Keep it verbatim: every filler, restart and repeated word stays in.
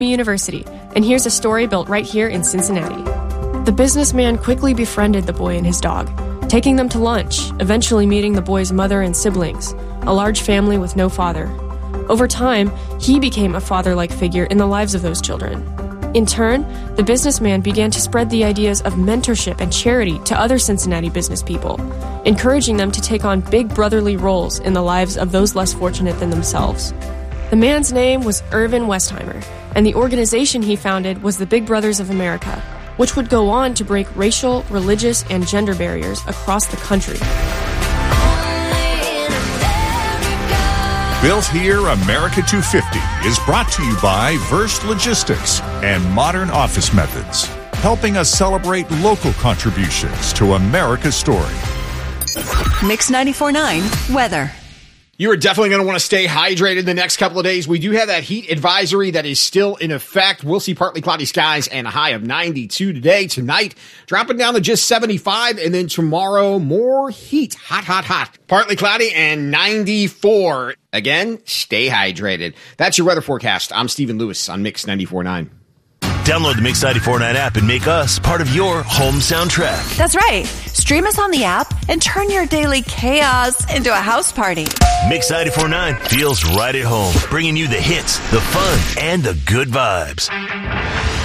University, and here's a story built right here in Cincinnati. The businessman quickly befriended the boy and his dog, taking them to lunch, eventually meeting the boy's mother and siblings, a large family with no father. Over time, he became a father-like figure in the lives of those children. In turn, the businessman began to spread the ideas of mentorship and charity to other Cincinnati business people, encouraging them to take on big brotherly roles in the lives of those less fortunate than themselves. The man's name was Irvin Westheimer, and the organization he founded was the Big Brothers of America, which would go on to break racial, religious, and gender barriers across the country. Built Here America two fifty is brought to you by Verst Logistics and Modern Office Methods, helping us celebrate local contributions to America's story. Mix ninety-four point nine weather. You are definitely going to want to stay hydrated the next couple of days. We do have that heat advisory that is still in effect. We'll see partly cloudy skies and a high of ninety-two today. Tonight, dropping down to just seventy-five. And then tomorrow, more heat. Hot, hot, hot. Partly cloudy and ninety-four. Again, stay hydrated. That's your weather forecast. I'm Stephen Lewis on Mix ninety-four point nine. Download the Mix ninety-four point nine app and make us part of your home soundtrack. That's right. Stream us on the app and turn your daily chaos into a house party. Mix ninety-four point nine feels right at home, bringing you the hits, the fun, and the good vibes.